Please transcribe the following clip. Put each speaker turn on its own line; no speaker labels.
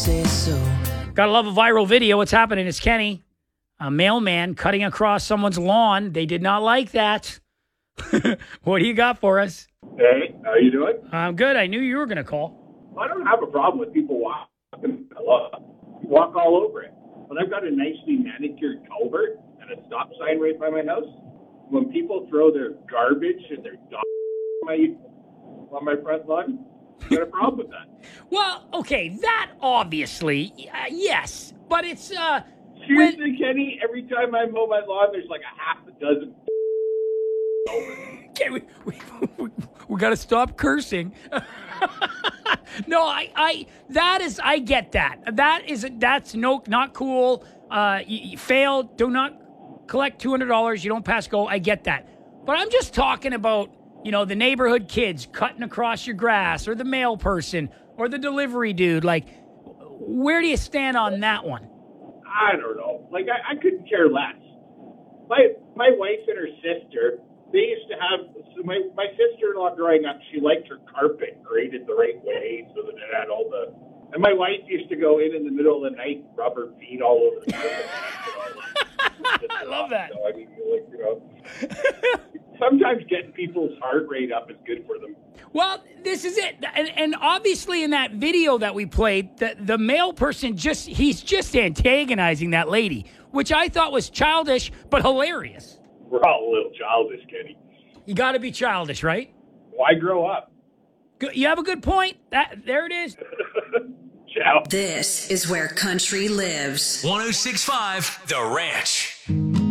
say so.
Gotta love a viral video. What's happening? It's Kenny, a mailman cutting across someone's lawn. They did not like that. What do you got for us?
Hey, how you doing?
I'm good. I knew you were going to call.
I don't have a problem with people walking. Walk all over it. But I've got a nicely manicured culvert and a stop sign right by my house. When people throw their garbage and their dog on my front lawn, I've got a problem with that.
Well, okay, that obviously, yes. But it's...
Seriously, Kenny, every time I mow my lawn, there's like a half a dozen
Okay, we got to stop cursing. No, I get that. That's not cool. You failed. Do not collect $200. You don't pass go. I get that. But I'm just talking about, the neighborhood kids cutting across your grass, or the mail person, or the delivery dude. Like, where do you stand on that one?
I don't know. Like, I couldn't care less. My wife and her sister, they used to have, so my sister-in-law growing up, she liked her carpet graded the right way so that it had all the, and my wife used to go in the middle of the night, rub her feet all over the carpet.
I love that.
So, I mean, sometimes getting people's heart rate up is good for them.
Well, this is it. And obviously in that video that we played, the male person he's just antagonizing that lady, which I thought was childish but hilarious.
We're all a little childish, Kenny.
You got to be childish, right?
Why grow up?
Good. You have a good point. There it is.
Ciao.
This is where country lives.
106.5 The Ranch.